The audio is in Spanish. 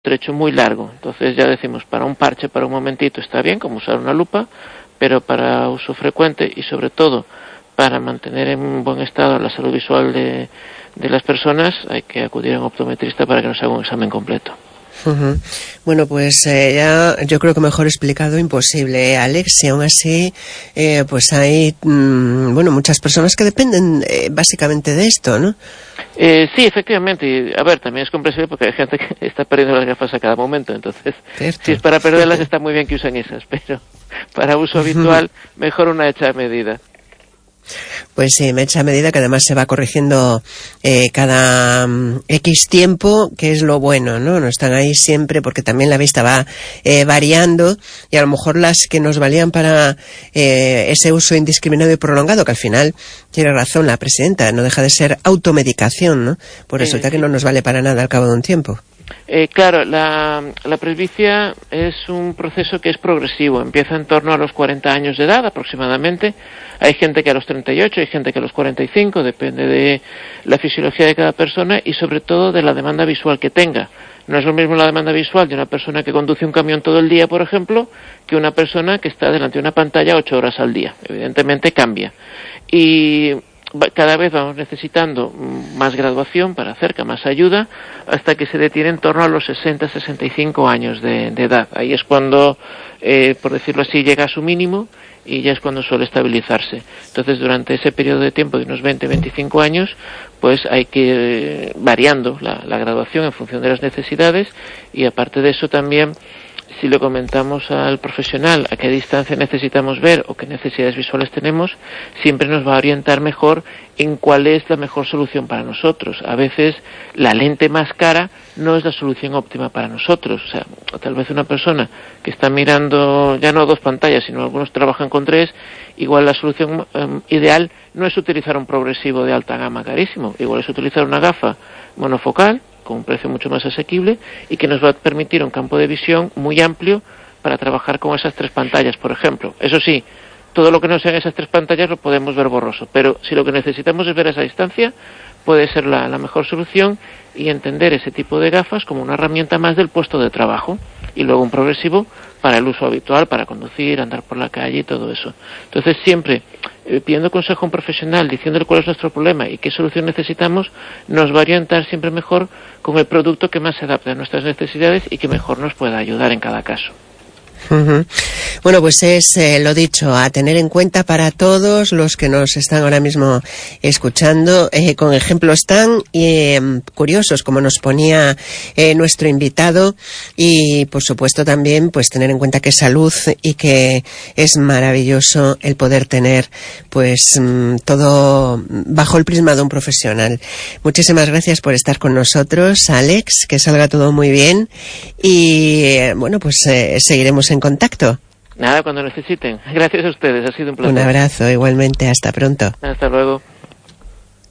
trecho muy largo. Entonces ya decimos, para un parche, para un momentito está bien, como usar una lupa, pero para uso frecuente y sobre todo para mantener en buen estado la salud visual de las personas, hay que acudir a un optometrista para que nos haga un examen completo. Uh-huh. Bueno, pues ya yo creo que mejor explicado imposible, Alex, y aún así pues hay muchas personas que dependen básicamente de esto, ¿no? Sí, efectivamente, y a ver, también es comprensible porque hay gente que está perdiendo las gafas a cada momento, entonces Cierto. Si es para perderlas está muy bien que usen esas, pero para uso habitual mejor una hecha a medida. Pues sí, me echa a medida que además se va corrigiendo cada X tiempo, que es lo bueno, ¿no? No están ahí siempre porque también la vista va variando y a lo mejor las que nos valían para ese uso indiscriminado y prolongado, que al final tiene razón la presidenta, no deja de ser automedicación, ¿no? Pues resulta que no nos vale para nada al cabo de un tiempo. Claro, la presbicia es un proceso que es progresivo, empieza en torno a los 40 años de edad aproximadamente, hay gente que a los 38, hay gente que a los 45, depende de la fisiología de cada persona y sobre todo de la demanda visual que tenga. No es lo mismo la demanda visual de una persona que conduce un camión todo el día, por ejemplo, que una persona que está delante de una pantalla 8 horas al día. Evidentemente cambia. Y cada vez vamos necesitando más graduación para cerca, más ayuda, hasta que se detiene en torno a los 60-65 años de edad. Ahí es cuando, por decirlo así, llega a su mínimo y ya es cuando suele estabilizarse. Entonces, durante ese periodo de tiempo de unos 20-25 años, pues hay que ir variando la graduación en función de las necesidades y aparte de eso también, si le comentamos al profesional a qué distancia necesitamos ver o qué necesidades visuales tenemos, siempre nos va a orientar mejor en cuál es la mejor solución para nosotros. A veces la lente más cara no es la solución óptima para nosotros. O sea, tal vez una persona que está mirando ya no 2 pantallas, sino algunos trabajan con 3, igual la solución ideal no es utilizar un progresivo de alta gama carísimo, igual es utilizar una gafa monofocal con un precio mucho más asequible y que nos va a permitir un campo de visión muy amplio para trabajar con esas 3 pantallas, por ejemplo. Eso sí, todo lo que no sean esas 3 pantallas lo podemos ver borroso, pero si lo que necesitamos es ver a esa distancia, puede ser la mejor solución y entender ese tipo de gafas como una herramienta más del puesto de trabajo y luego un progresivo para el uso habitual, para conducir, andar por la calle y todo eso. Entonces siempre pidiendo consejo a un profesional, diciéndole cuál es nuestro problema y qué solución necesitamos, nos va a orientar siempre mejor con el producto que más se adapte a nuestras necesidades y que mejor nos pueda ayudar en cada caso. Uh-huh. Bueno, pues es lo dicho, a tener en cuenta para todos los que nos están ahora mismo escuchando, con ejemplos tan curiosos como nos ponía nuestro invitado y por supuesto también pues tener en cuenta que es salud y que es maravilloso el poder tener pues todo bajo el prisma de un profesional. Muchísimas gracias por estar con nosotros, Alex, que salga todo muy bien y bueno, pues seguiremos en contacto. Nada, cuando necesiten. Gracias a ustedes, ha sido un placer. Un abrazo, igualmente, hasta pronto. Hasta luego.